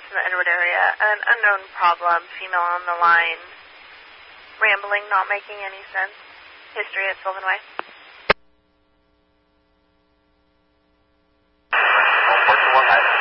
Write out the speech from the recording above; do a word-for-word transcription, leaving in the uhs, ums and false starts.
in the Edward area. An unknown problem, female on the line, rambling, not making any sense. History at Sylvan Way. one four two one nine.